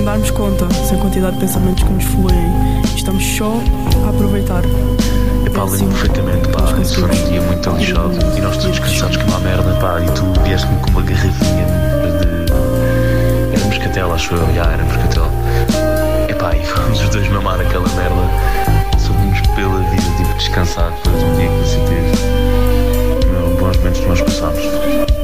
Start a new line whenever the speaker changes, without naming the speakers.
darmos conta, sem quantidade de pensamentos que nos fluem. Estamos só a aproveitar.
Epá, lembro perfeitamente, pá, esse foi um dia muito lixado e nós todos cansados como uma merda, pá, e tu vieste-me com uma garrafinha de... Era moscatel, acho eu, já era moscatel. Epá, e fomos os dois mamar aquela merda.